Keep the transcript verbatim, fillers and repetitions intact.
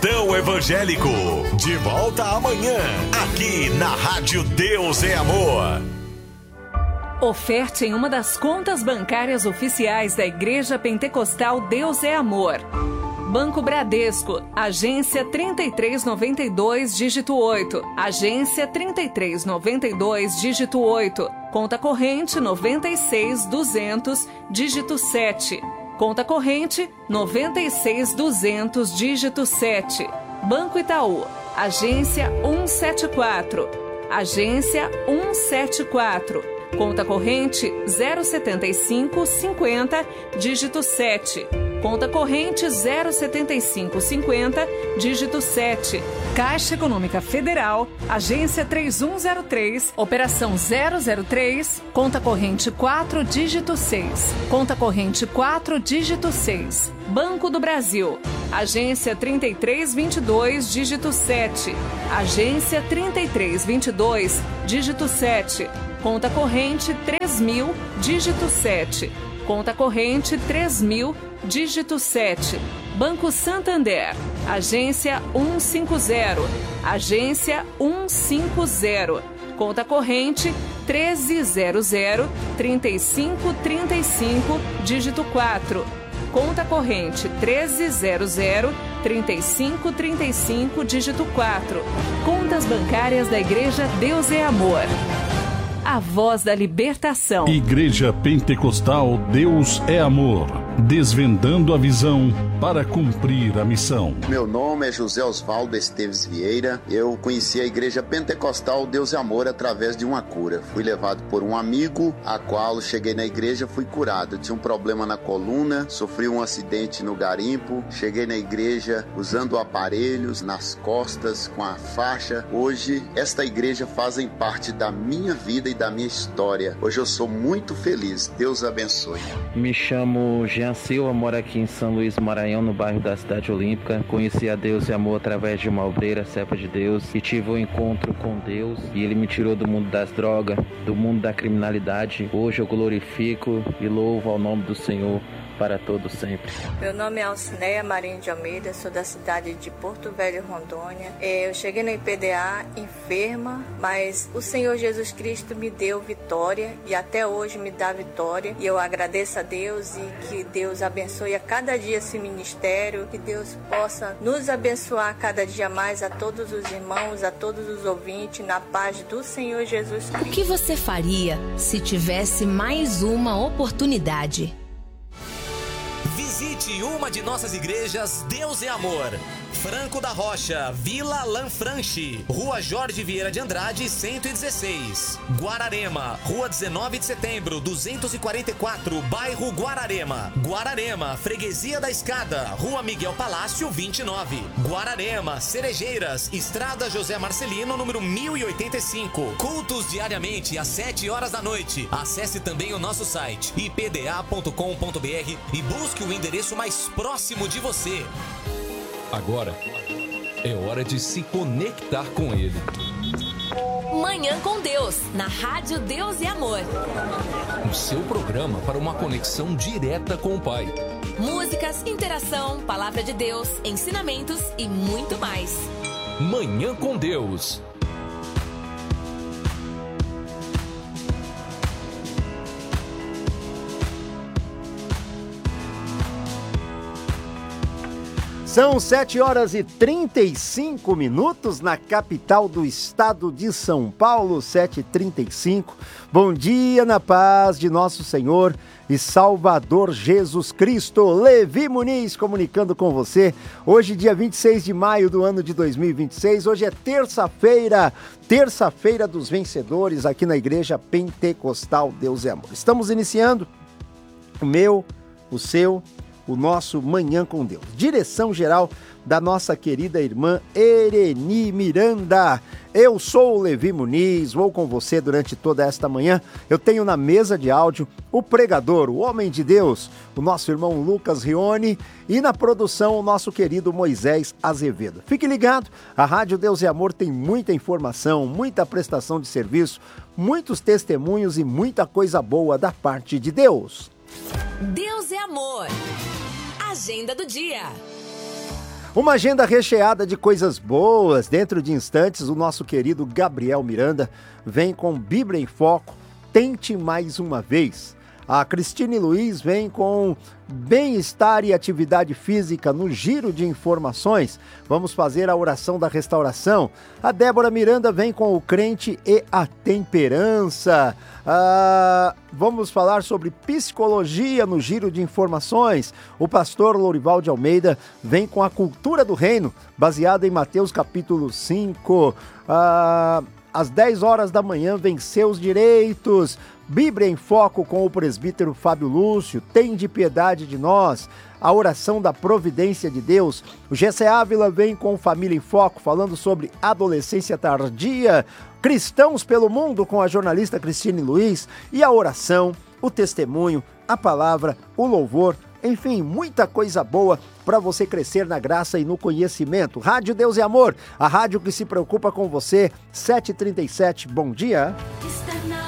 Plantão Evangélico. De volta amanhã, aqui na Rádio Deus é Amor. Oferte em uma das contas bancárias oficiais da Igreja Pentecostal Deus é Amor. Banco Bradesco, agência trinta e três noventa e dois, dígito oito. Agência trinta e três noventa e dois, dígito oito. Conta corrente noventa e seis duzentos, dígito sete. Conta corrente noventa e seis duzentos, dígito sete. Banco Itaú, agência cento e setenta e quatro. Agência cento e setenta e quatro. Conta corrente zero setenta e cinco cinquenta, dígito sete. Conta corrente zero setenta e cinco cinquenta, dígito sete. Caixa Econômica Federal, agência três um zero três, operação zero zero três, conta corrente quatro, dígito seis. Conta corrente quatro, dígito seis. Banco do Brasil, agência trinta e três vinte e dois, dígito sete. Agência trinta e três vinte e dois, dígito sete. Conta corrente três mil, dígito sete. Conta corrente três mil, dígito sete. Banco Santander, agência cento e cinquenta. Agência cento e cinquenta. Conta corrente treze zero zero, trinta e cinco trinta e cinco, dígito quatro. Conta corrente treze zero zero, trinta e cinco trinta e cinco, dígito quatro. Contas bancárias da Igreja Deus é Amor. A voz da libertação. Igreja Pentecostal Deus é Amor. Desvendando a visão para cumprir a missão. Meu nome é José Osvaldo Esteves Vieira. Eu conheci a Igreja Pentecostal Deus é Amor através de uma cura. Fui levado por um amigo, a qual cheguei na igreja, fui curado. Eu tinha um problema na coluna, sofri um acidente no garimpo. Cheguei na igreja usando aparelhos nas costas, com a faixa. Hoje, esta igreja fazem parte da minha vida e da minha história. Hoje eu sou muito feliz. Deus abençoe. Me chamo Jean Silva, moro aqui em São Luís, Maranhão, no bairro da Cidade Olímpica. Conheci a Deus e Amor através de uma obreira, serva de Deus, e tive um encontro com Deus, e Ele me tirou do mundo das drogas, do mundo da criminalidade. Hoje eu glorifico e louvo ao nome do Senhor para todo sempre. Meu nome é Alcineia Marinho de Almeida, sou da cidade de Porto Velho, Rondônia. Eu cheguei no I P D A enferma, mas o Senhor Jesus Cristo me deu vitória e até hoje me dá vitória. E eu agradeço a Deus e que Deus abençoe a cada dia esse ministério, que Deus possa nos abençoar cada dia mais, a todos os irmãos, a todos os ouvintes, na paz do Senhor Jesus Cristo. O que você faria se tivesse mais uma oportunidade? Visite uma de nossas igrejas Deus é Amor. Franco da Rocha, Vila Lanfranchi, Rua Jorge Vieira de Andrade, cento e dezesseis. Guararema, Rua dezenove de setembro, duzentos e quarenta e quatro, bairro Guararema. Guararema, Freguesia da Escada, Rua Miguel Palácio, vinte e nove. Guararema, Cerejeiras, Estrada José Marcelino, número mil e oitenta e cinco. Cultos diariamente às sete horas da noite. Acesse também o nosso site i p d a ponto com ponto b r e busque o endereço mais próximo de você. Agora é hora de se conectar com Ele. Manhã com Deus, na Rádio Deus e Amor. O seu programa para uma conexão direta com o Pai. Músicas, interação, palavra de Deus, ensinamentos e muito mais. Manhã com Deus. São sete horas e trinta e cinco minutos na capital do estado de São Paulo, sete e trinta e cinco. Bom dia na paz de nosso Senhor e Salvador Jesus Cristo. Levi Muniz comunicando com você. Hoje, dia vinte e seis de maio do ano de dois mil e vinte e seis. Hoje é terça-feira, terça-feira dos vencedores aqui na Igreja Pentecostal Deus é Amor. Estamos iniciando o meu, o seu, o nosso Manhã com Deus. Direção geral da nossa querida irmã Ereni Miranda. Eu sou o Levi Muniz, vou com você durante toda esta manhã. Eu tenho na mesa de áudio o pregador, o homem de Deus, o nosso irmão Lucas Rione, e na produção o nosso querido Moisés Azevedo. Fique ligado, a Rádio Deus e Amor tem muita informação, muita prestação de serviço, muitos testemunhos e muita coisa boa da parte de Deus. Deus é Amor. Agenda do dia. Uma agenda recheada de coisas boas. Dentro de instantes, o nosso querido Gabriel Miranda vem com Bíblia em Foco, Tente Mais Uma Vez. A Cristine Luiz vem com bem-estar e atividade física no giro de informações. Vamos fazer a oração da restauração. A Débora Miranda vem com o crente e a temperança. Ah, vamos falar sobre psicologia no giro de informações. O pastor Lourival de Almeida vem com a cultura do reino, baseada em Mateus capítulo cinco. Ah, às dez horas da manhã, vem Seus Direitos. Bíblia em Foco com o presbítero Fábio Lúcio, Tende piedade de nós, a oração da providência de Deus. O G C Ávila vem com Família em Foco, falando sobre adolescência tardia. Cristãos pelo Mundo com a jornalista Cristine Luiz. E a oração, o testemunho, a palavra, o louvor, enfim, muita coisa boa para você crescer na graça e no conhecimento. Rádio Deus e Amor, a rádio que se preocupa com você. sete e trinta e sete, bom dia.